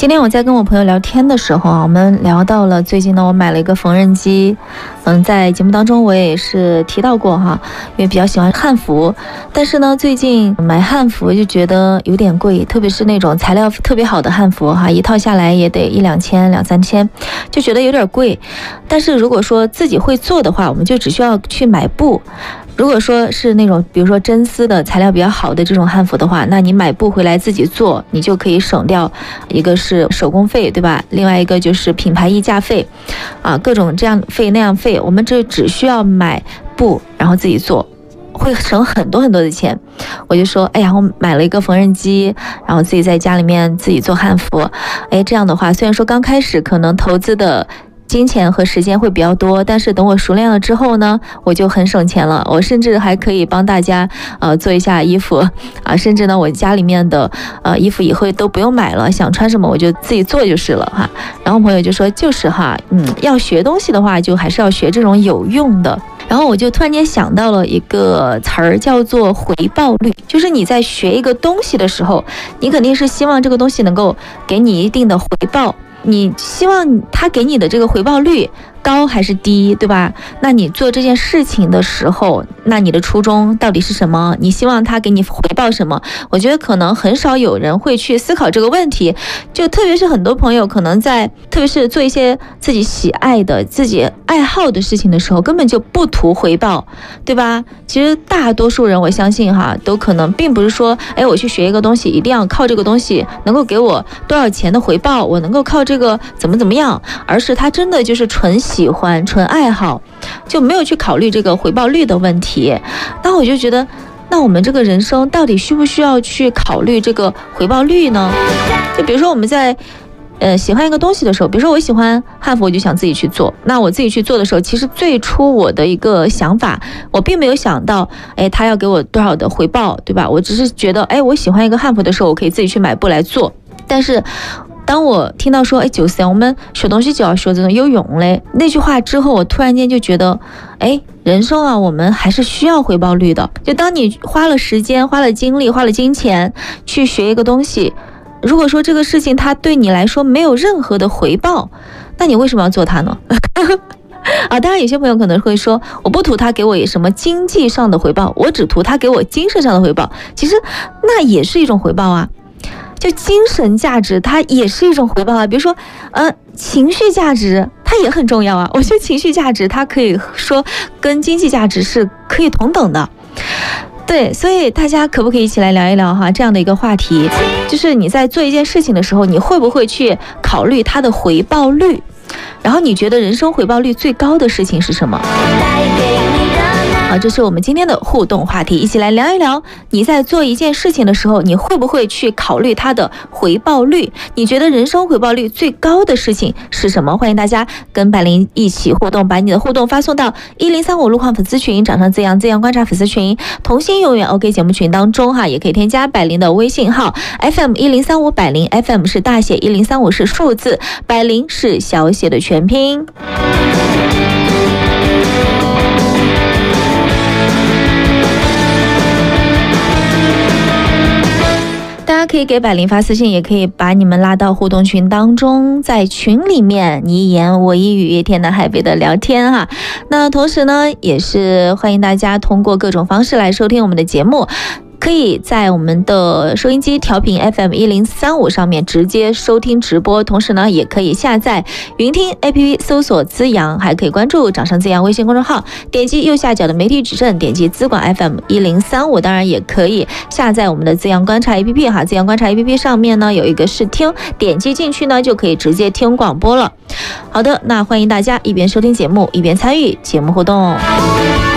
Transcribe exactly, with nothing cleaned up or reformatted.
今天我在跟我朋友聊天的时候啊，我们聊到了最近呢，我买了一个缝纫机。嗯，在节目当中我也是提到过哈，因为比较喜欢汉服，但是呢，最近买汉服就觉得有点贵，特别是那种材料特别好的汉服哈，一套下来也得一两千、两三千，就觉得有点贵。但是如果说自己会做的话，我们就只需要去买布。如果说是那种比如说真丝的材料比较好的这种汉服的话，那你买布回来自己做，你就可以省掉一个是手工费，对吧？另外一个就是品牌溢价费啊，各种这样费那样费，我们这只需要买布然后自己做，会省很多很多的钱。我就说，哎呀，我买了一个缝纫机，然后自己在家里面自己做汉服。哎，这样的话虽然说刚开始可能投资的金钱和时间会比较多，但是等我熟练了之后呢，我就很省钱了。我甚至还可以帮大家呃做一下衣服啊，甚至呢我家里面的呃衣服以后都不用买了，想穿什么我就自己做就是了哈。然后朋友就说，就是哈，嗯，要学东西的话，就还是要学这种有用的。然后我就突然间想到了一个词儿，叫做回报率。就是你在学一个东西的时候，你肯定是希望这个东西能够给你一定的回报。你希望他给你的这个回报率高还是低，对吧？那你做这件事情的时候，那你的初衷到底是什么？你希望他给你回报什么？我觉得可能很少有人会去思考这个问题。就特别是很多朋友可能在特别是做一些自己喜爱的自己爱好的事情的时候，根本就不图回报，对吧？其实大多数人我相信哈，都可能并不是说，哎，我去学一个东西一定要靠这个东西能够给我多少钱的回报，我能够靠这个怎么怎么样，而是他真的就是纯喜欢纯爱好，就没有去考虑这个回报率的问题。那我就觉得，那我们这个人生到底需不需要去考虑这个回报率呢？就比如说我们在呃喜欢一个东西的时候，比如说我喜欢汉服，我就想自己去做。那我自己去做的时候，其实最初我的一个想法，我并没有想到哎他要给我多少的回报，对吧？我只是觉得哎我喜欢一个汉服的时候，我可以自己去买布来做。但是当我听到说，哎，就是我们学东西就要学这种有用嘞那句话之后，我突然间就觉得，哎，人生啊，我们还是需要回报率的。就当你花了时间、花了精力、花了金钱去学一个东西，如果说这个事情它对你来说没有任何的回报，那你为什么要做它呢？啊，当然有些朋友可能会说，我不图他给我什么经济上的回报，我只图他给我精神上的回报。其实那也是一种回报啊。就精神价值它也是一种回报啊，比如说呃情绪价值它也很重要啊。我觉得情绪价值它可以说跟经济价值是可以同等的。对，所以大家可不可以一起来聊一聊哈这样的一个话题，就是你在做一件事情的时候，你会不会去考虑它的回报率，然后你觉得人生回报率最高的事情是什么？好，这是我们今天的互动话题，一起来聊一聊，你在做一件事情的时候，你会不会去考虑它的回报率？你觉得人生回报率最高的事情是什么？欢迎大家跟百灵一起互动，把你的互动发送到一零三五路况粉丝群，掌上滋阳滋阳观察粉丝群，同心永远 OK 节目群当中哈，也可以添加百灵的微信号 F M 一零三五百灵 F M 是大写，一零三五是数字，百灵是小写的全拼。大家可以给百灵发私信，也可以把你们拉到互动群当中，在群里面你一言我一语，天南海北的聊天哈。那同时呢，也是欢迎大家通过各种方式来收听我们的节目。可以在我们的收音机调频 F M 一零三五上面直接收听直播，同时呢也可以下载云听 A P P 搜索滋阳，还可以关注掌上滋阳微信公众号，点击右下角的媒体指针，点击资管 F M 一零三五，当然也可以下载我们的滋阳观察 A P P 哈，滋阳观察 A P P 上面呢有一个试听，点击进去呢就可以直接听广播了。好的，那欢迎大家一边收听节目一边参与节目互动。